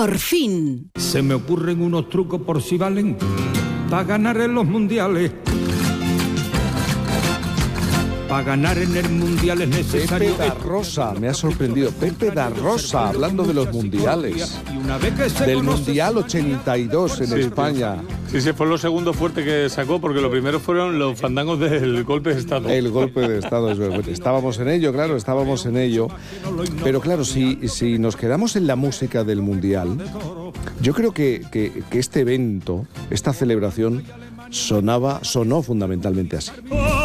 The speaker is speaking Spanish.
Por fin. Se me ocurren unos trucos por si valen para ganar en los mundiales. Para ganar en el mundial es necesario... Pepe da Rosa, me ha sorprendido. Pepe da Rosa, hablando de los mundiales. Del Mundial 82 en España. Sí, fue lo segundo fuerte que sacó, porque lo primero fueron los fandangos del golpe de Estado. El golpe de Estado, es verdad. Estábamos en ello, claro, estábamos en ello. Pero claro, si nos quedamos en la música del Mundial, yo creo que este evento, esta celebración, sonó fundamentalmente así.